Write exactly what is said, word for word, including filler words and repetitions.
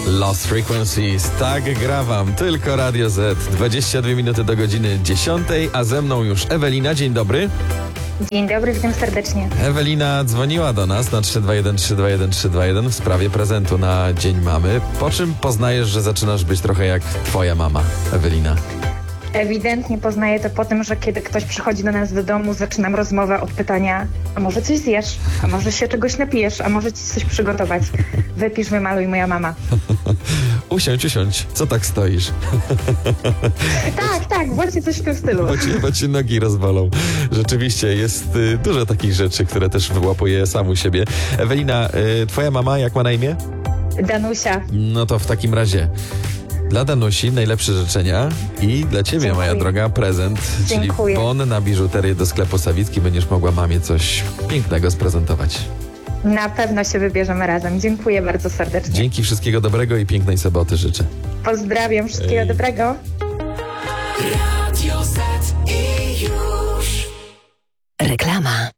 Lost Frequencies, tak gra wam tylko Radio Z. dwadzieścia dwie minuty do godziny dziesiątej, a ze mną już Ewelina. Dzień dobry. Dzień dobry, witam serdecznie. Ewelina dzwoniła do nas na trzy dwa jeden trzy dwa jeden trzy dwa jeden w sprawie prezentu na Dzień Mamy. Po czym poznajesz, że zaczynasz być trochę jak twoja mama, Ewelina? Ewidentnie poznaję to po tym, że kiedy ktoś przychodzi do nas do domu, zaczynam rozmowę od pytania: a może coś zjesz, a może się czegoś napijesz, a może ci coś przygotować. Wypisz, wymaluj, moja mama. Usiądź, usiądź. Co tak stoisz? Tak, tak, właśnie coś w tym stylu. Bo ci, bo ci nogi rozbolą. Rzeczywiście jest y, dużo takich rzeczy, które też wyłapuję sam u siebie. Ewelina, y, twoja mama jak ma na imię? Danusia. No to w takim razie dla Danusi najlepsze życzenia i dla ciebie, Dziękuję. moja droga, prezent, Dziękuję. czyli bon na biżuterię do sklepu Sawicki. Będziesz mogła mamie coś pięknego sprezentować. Na pewno się wybierzemy razem. Dziękuję bardzo serdecznie. Dzięki, wszystkiego dobrego i pięknej soboty życzę. Pozdrawiam, wszystkiego Ej. dobrego. Radio Z i już. Reklama.